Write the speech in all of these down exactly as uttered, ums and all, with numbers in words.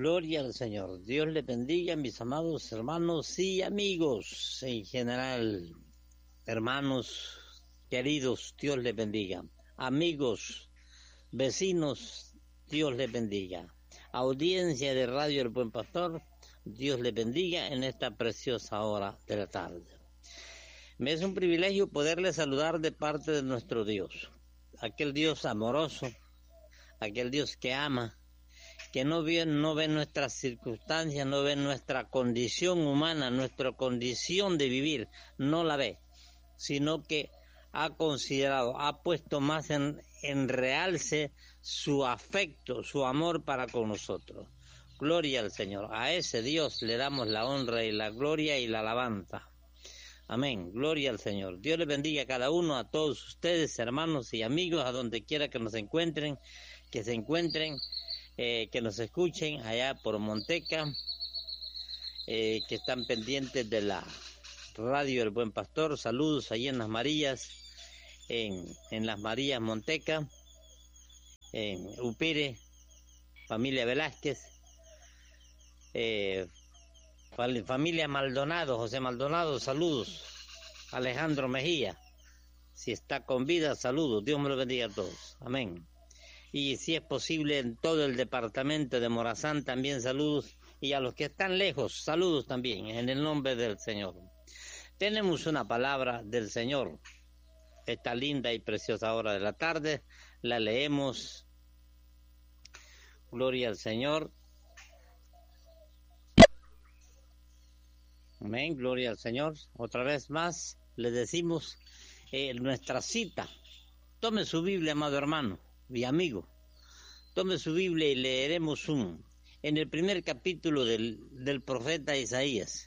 Gloria al Señor. Dios le bendiga, mis amados hermanos y amigos en general. Hermanos queridos, Dios les bendiga. Amigos, vecinos, Dios les bendiga. Audiencia de Radio El Buen Pastor, Dios les bendiga en esta preciosa hora de la tarde. Me es un privilegio poderles saludar de parte de nuestro Dios, aquel Dios amoroso, aquel Dios que ama, que no ve, no ve nuestras circunstancias, no ve nuestra condición humana, nuestra condición de vivir, no la ve, sino que ha considerado, ha puesto más en, en realce su afecto, su amor para con nosotros. Gloria al Señor. A ese Dios le damos la honra y la gloria y la alabanza. Amén. Gloria al Señor. Dios les bendiga a cada uno, a todos ustedes, hermanos y amigos, a donde quiera que nos encuentren, que se encuentren, eh, que nos escuchen allá por Monteca, eh, que están pendientes de la Radio El Buen Pastor. Saludos allí en Las Marías, en, en Las Marías Monteca, en Upire, familia Velázquez, eh, familia Maldonado, José Maldonado, saludos. Alejandro Mejía, si está con vida, saludos. Dios me lo bendiga a todos. Amén. Y si es posible en todo el departamento de Morazán también saludos. Y a los que están lejos, saludos también, en el nombre del Señor. Tenemos una palabra del Señor. Esta linda y preciosa hora de la tarde, la leemos. Gloria al Señor. Amén, gloria al Señor. Otra vez más le decimos eh, nuestra cita. Tome su Biblia, amado hermano y amigo. Tome su Biblia y leeremos un en el primer capítulo del, del profeta Isaías.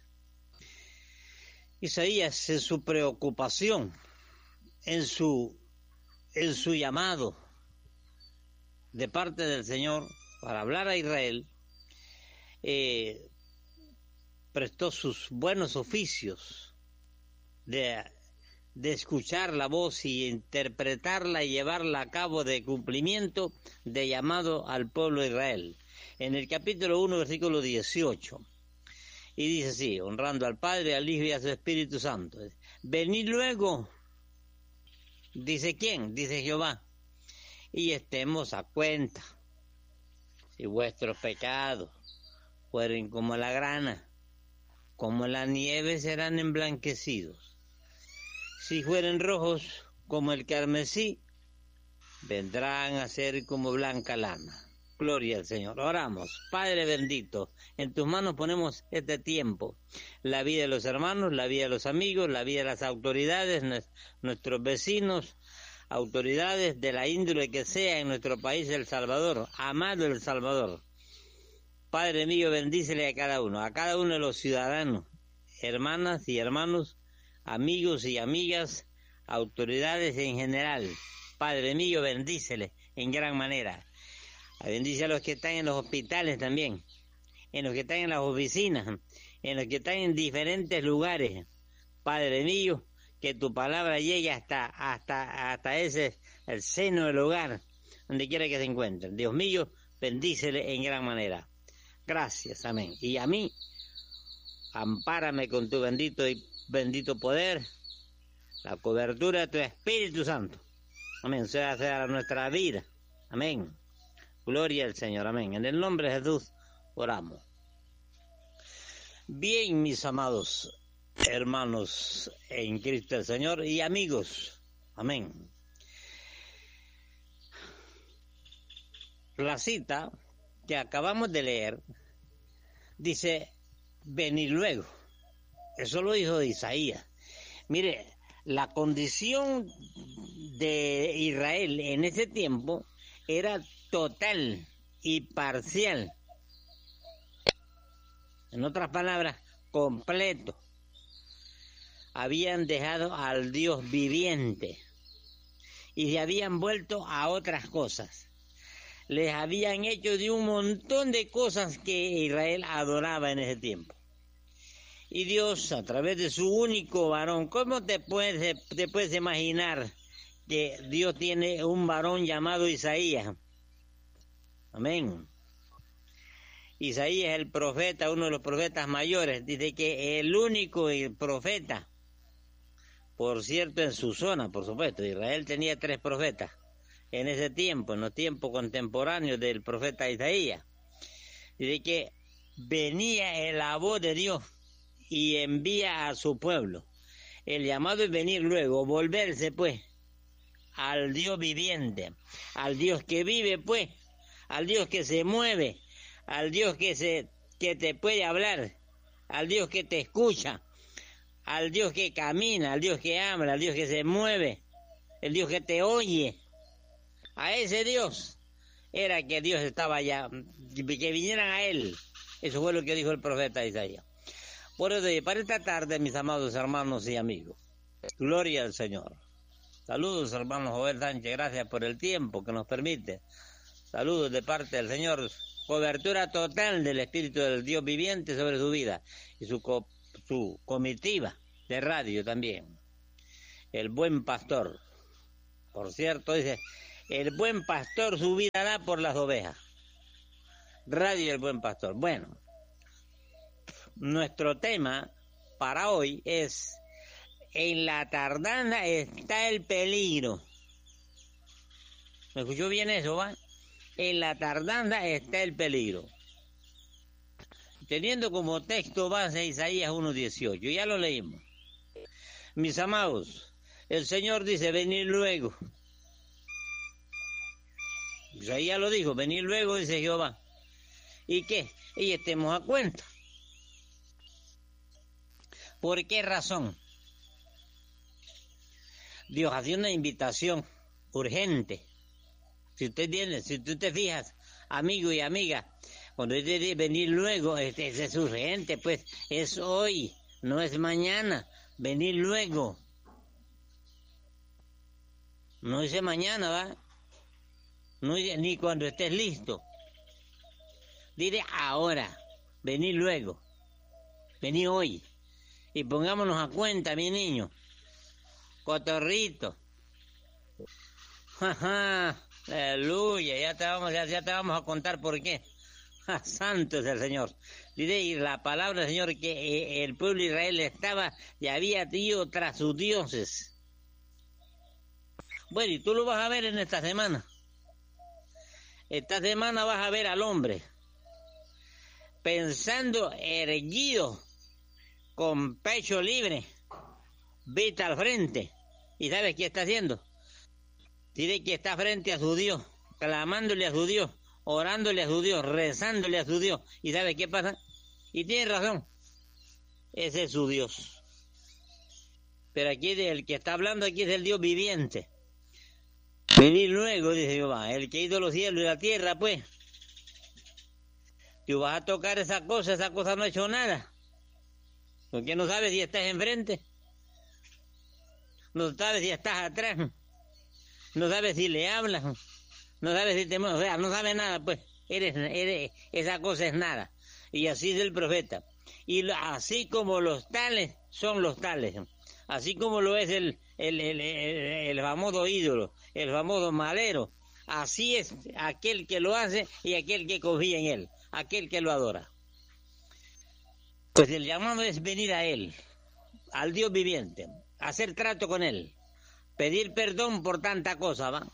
Isaías, en su preocupación, en su, en su llamado de parte del Señor para hablar a Israel, eh, prestó sus buenos oficios de, de escuchar la voz y interpretarla y llevarla a cabo de cumplimiento de llamado al pueblo de Israel. En el capítulo uno, versículo dieciocho, y dice así: honrando al Padre, al Hijo y a su Espíritu Santo. Venid luego, dice quién, dice Jehová, y estemos a cuenta. Si vuestros pecados fueren como la grana, como la nieve serán emblanquecidos. Si fueren rojos como el carmesí, vendrán a ser como blanca lana. Gloria al Señor. Oramos. Padre bendito, en tus manos ponemos este tiempo. La vida de los hermanos, la vida de los amigos, la vida de las autoridades, nuestros vecinos, autoridades de la índole que sea en nuestro país, El Salvador, amado El Salvador. Padre mío, bendícele a cada uno, a cada uno de los ciudadanos, hermanas y hermanos, amigos y amigas, autoridades en general. Padre mío, bendícele en gran manera. Bendice a los que están en los hospitales también, en los que están en las oficinas, en los que están en diferentes lugares. Padre mío, que tu palabra llegue hasta, hasta, hasta ese, el seno del hogar, donde quiera que se encuentren. Dios mío, bendícele en gran manera. Gracias, amén. Y a mí, ampárame con tu bendito y bendito poder, la cobertura de tu Espíritu Santo. Amén. Sea, sea nuestra vida. Amén. Gloria al Señor. Amén. En el nombre de Jesús oramos. Bien, mis amados hermanos en Cristo el Señor y amigos. Amén. La cita que acabamos de leer dice: venid luego. Eso lo dijo Isaías. Mire, la condición de Israel en ese tiempo era total y parcial. En otras palabras, completo. Habían dejado al Dios viviente y se habían vuelto a otras cosas. Les habían hecho de un montón de cosas que Israel adoraba en ese tiempo. Y Dios, a través de su único varón, ¿cómo te puedes, te puedes imaginar que Dios tiene un varón llamado Isaías? Amén. Isaías, el profeta, uno de los profetas mayores, dice que el único profeta, por cierto, en su zona, por supuesto, Israel tenía tres profetas en ese tiempo, en los tiempos contemporáneos del profeta Isaías, dice que venía en la voz de Dios y envía a su pueblo. El llamado es venir luego, volverse pues al Dios viviente, al Dios que vive pues, al Dios que se mueve, al Dios que se que te puede hablar, al Dios que te escucha, al Dios que camina, al Dios que habla, al Dios que se mueve, el Dios que te oye. A ese Dios era que Dios estaba allá, que vinieran a Él. Eso fue lo que dijo el profeta Isaías. Por eso, para esta tarde, mis amados hermanos y amigos, gloria al Señor. Saludos, hermano Joel Sánchez, gracias por el tiempo que nos permite. Saludos de parte del Señor. Cobertura total del Espíritu del Dios viviente sobre su vida y su, co su comitiva de radio también. El buen pastor. Por cierto, dice, el buen pastor su vida da por las ovejas. Radio El Buen Pastor. Bueno, nuestro tema para hoy es: en la tardanza está el peligro. ¿Me escuchó bien eso, va? En la tardanza está el peligro. Teniendo como texto base Isaías uno dieciocho, ya lo leímos. Mis amados, el Señor dice, venid luego. Isaías lo dijo, venid luego, dice Jehová. ¿Y qué? Y estemos a cuenta. ¿Por qué razón? Dios hacía una invitación urgente. Si usted tiene, si tú te fijas, amigo y amiga, cuando usted dice venir luego, este, este es urgente, pues es hoy, no es mañana, venir luego. No dice mañana, ¿va? No dice ni cuando estés listo. Dile ahora, venir luego, venir hoy. Y pongámonos a cuenta, mi niño. Cotorrito. Ajá, aleluya, ya te vamos, ya, ya te vamos a contar por qué. Ja, santo es el Señor. Dice, y la palabra del Señor que eh, el pueblo de Israel estaba y había ido tras sus dioses. Bueno, y tú lo vas a ver en esta semana. Esta semana vas a ver al hombre pensando erguido, con pecho libre, vista al frente. ¿Y sabes qué está haciendo? Dice que está frente a su Dios, clamándole a su Dios, orándole a su Dios, rezándole a su Dios. ¿Y sabes qué pasa? Y tiene razón. Ese es su Dios. Pero aquí el que está hablando aquí es el Dios viviente. Venid luego, dice Jehová, el que hizo los cielos y la tierra, pues. Tú vas a tocar esa cosa, esa cosa no ha hecho nada. Porque no sabes si estás enfrente. No sabes si estás atrás. No sabes si le hablas. No sabes si te mueves. O sea, no sabes nada, pues. Eres, eres, esa cosa es nada. Y así es el profeta. Y así como los tales son los tales. Así como lo es el, el, el, el, el famoso ídolo, el famoso madero. Así es aquel que lo hace y aquel que confía en él. Aquel que lo adora. Pues el llamado es venir a Él, al Dios viviente, hacer trato con Él, pedir perdón por tanta cosa, ¿va?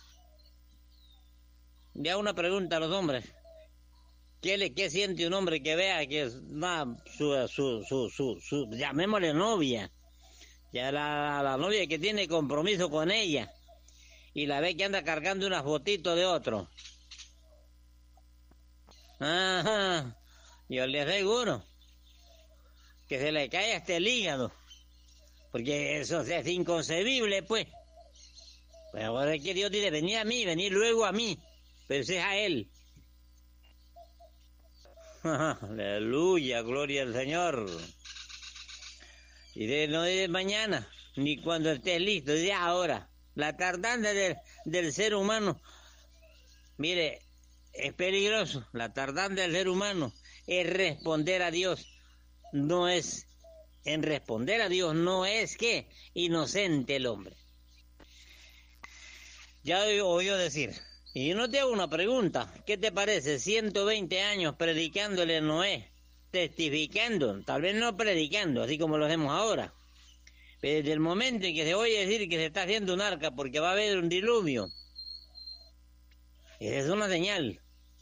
Ya una pregunta a los hombres. ¿Qué, le, qué siente un hombre que vea que va su, su, su, su, su, llamémosle novia, ya la, la novia que tiene compromiso con ella, y la ve que anda cargando una fotito de otro? Ajá, yo le aseguro que se le cae hasta el hígado, porque eso es inconcebible, pues. Pero ahora es que Dios dice, venid a mí, venid luego a mí, pero ese es a Él. Aleluya, gloria al Señor. Y de, no de mañana, ni cuando estés listo, de ahora. La tardanza del, del ser humano, mire, es peligroso. La tardanza del ser humano es responder a Dios. No es, en responder a Dios, no es que inocente el hombre. Ya he oído decir Y yo no te hago una pregunta, ¿qué te parece? ciento veinte años predicándole a Noé, testificando, tal vez no predicando, así como lo hacemos ahora, pero desde el momento en que se oye decir que se está haciendo un arca porque va a haber un diluvio, esa es una señal.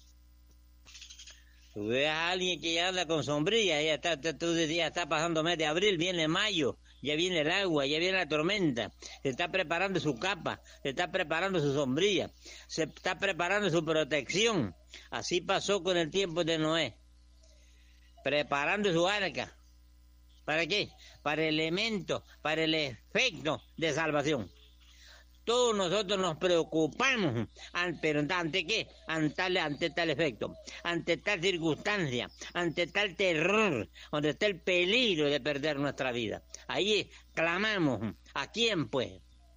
Tú ves a alguien que ya anda con sombrilla, ya está, tú ya está pasando mes de abril, viene mayo, ya viene el agua, ya viene la tormenta, se está preparando su capa, se está preparando su sombrilla, se está preparando su protección. Así pasó con el tiempo de Noé, preparando su arca. ¿Para qué? Para el elemento, para el efecto de salvación. Todos nosotros nos preocupamos, pero ¿ante qué? Ante, ante tal efecto, ante tal circunstancia, ante tal terror, donde está el peligro de perder nuestra vida. Ahí clamamos. ¿A quién, pues?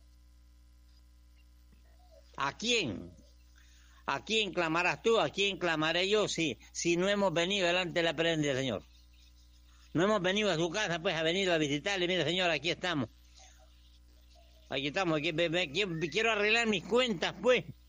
¿A quién? ¿A quién clamarás tú? ¿A quién clamaré yo si, si no hemos venido delante de la presencia del Señor? No hemos venido a su casa, pues, a venir a visitarle. Mira, Señor, aquí estamos. Aquí estamos, aquí, quiero arreglar mis cuentas, pues.